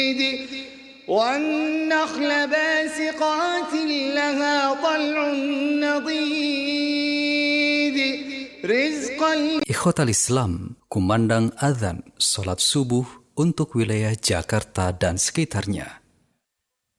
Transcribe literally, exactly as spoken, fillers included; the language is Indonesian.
والنخل باسقات لها طلع نضيد رزقا. Ikhwatal Islam, kumandang adzan salat subuh untuk wilayah Jakarta dan sekitarnya.